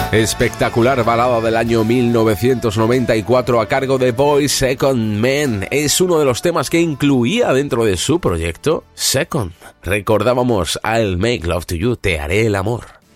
Espectacular balada del año 1994 a cargo de Boy Second Man. Es uno de los temas que incluía dentro de su proyecto Second. Recordábamos I'll Make Love to You, Te haré el amor.